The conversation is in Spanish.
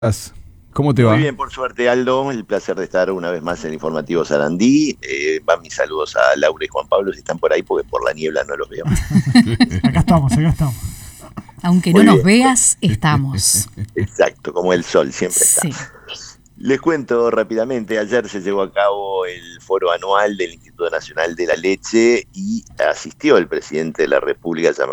¿Cómo te Muy va? bien, por suerte, Aldo. El placer de estar una vez más en Informativo Sarandí. Van mis saludos a Laura y Juan Pablo si están por ahí, porque por la niebla no los veo. Acá estamos, acá estamos. Aunque no Muy nos bien, veas, estamos. exacto, como el sol siempre está. Sí. Les cuento rápidamente, ayer se llevó a cabo el foro anual del Instituto Nacional de la Leche y asistió el presidente de la República llamado